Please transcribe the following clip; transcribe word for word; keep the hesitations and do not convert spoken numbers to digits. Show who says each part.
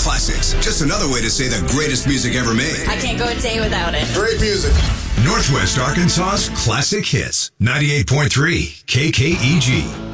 Speaker 1: classics. Just another way to say the greatest music ever made.
Speaker 2: I can't go a day without it.
Speaker 1: Great music.
Speaker 3: Northwest Arkansas's Classic Hits. ninety-eight point three K K E G.